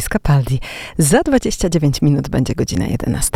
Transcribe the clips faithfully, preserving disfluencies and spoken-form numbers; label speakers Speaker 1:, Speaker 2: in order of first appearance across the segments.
Speaker 1: Luis Capaldi. Za dwadzieścia dziewięć minut będzie godzina jedenasta.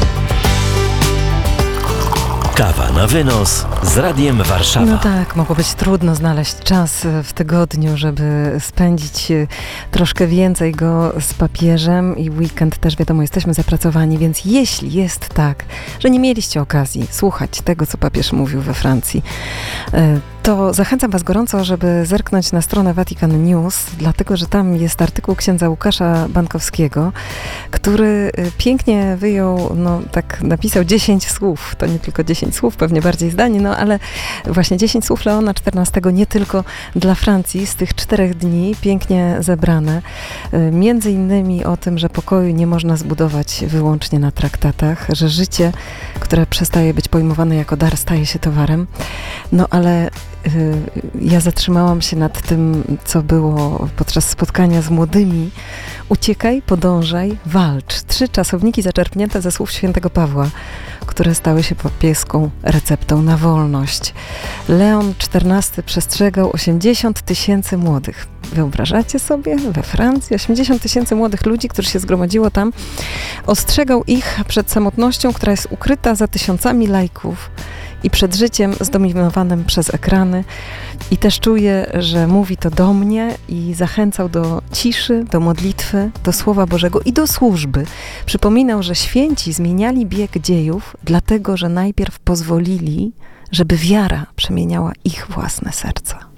Speaker 2: Kawa na wynos z Radiem Warszawa.
Speaker 1: No tak, mogło być trudno znaleźć czas w tygodniu, żeby spędzić troszkę więcej go z papieżem i weekend też, wiadomo, jesteśmy zapracowani, więc jeśli jest tak, że nie mieliście okazji słuchać tego, co papież mówił we Francji, to zachęcam was gorąco, żeby zerknąć na stronę Vatican News, dlatego, że tam jest artykuł księdza Łukasza Bankowskiego, który pięknie wyjął, no tak napisał dziesięć słów, to nie tylko dziesięć słów, pewnie bardziej zdań, no ale właśnie dziesięć słów Leona czternastego nie tylko dla Francji, z tych czterech dni pięknie zebrane. Między innymi o tym, że pokoju nie można zbudować wyłącznie na traktatach, że życie, które przestaje być pojmowane jako dar, staje się towarem. No ale ja zatrzymałam się nad tym, co było podczas spotkania z młodymi. Uciekaj, podążaj, walcz. Trzy czasowniki zaczerpnięte ze słów świętego Pawła, które stały się papieską receptą na wolność. Leon czternasty przestrzegał osiemdziesiąt tysięcy młodych. Wyobrażacie sobie? We Francji osiemdziesiąt tysięcy młodych ludzi, którzy się zgromadziło tam, ostrzegał ich przed samotnością, która jest ukryta za tysiącami lajków i przed życiem zdominowanym przez ekrany. I też czuję, że mówi to do mnie i zachęcał do ciszy, do modlitwy, do Słowa Bożego i do służby. Przypominał, że święci zmieniali bieg dziejów, dlatego, że najpierw pozwolili, żeby wiara przemieniała ich własne serca.